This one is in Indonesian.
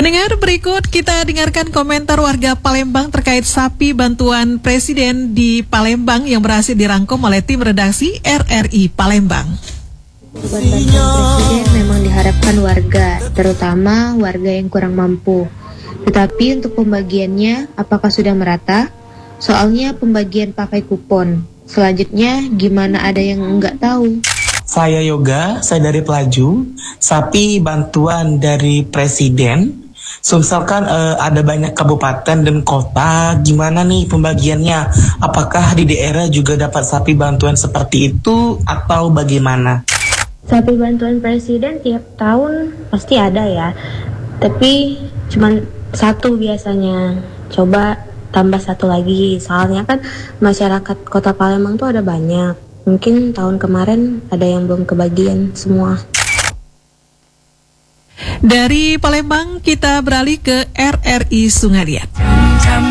Pendengar, berikut kita dengarkan komentar warga Palembang terkait sapi bantuan Presiden di Palembang yang berhasil dirangkum oleh tim redaksi RRI Palembang. Bantuan Presiden memang diharapkan warga, terutama warga yang kurang mampu. Tetapi untuk pembagiannya, apakah sudah merata? Soalnya pembagian pakai kupon. Selanjutnya, gimana ada yang nggak tahu? Saya Yoga, saya dari Pelaju. Sapi bantuan dari Presiden. Misalkan ada banyak kabupaten dan kota, gimana nih pembagiannya? Apakah di daerah juga dapat sapi bantuan seperti itu atau bagaimana? Sapi bantuan Presiden tiap tahun pasti ada ya. Tapi cuma satu biasanya. Coba tambah satu lagi. Soalnya kan masyarakat Kota Palembang tuh ada banyak. Mungkin tahun kemarin ada yang belum kebagian semua. Dari Palembang kita beralih ke RRI Sungaliat.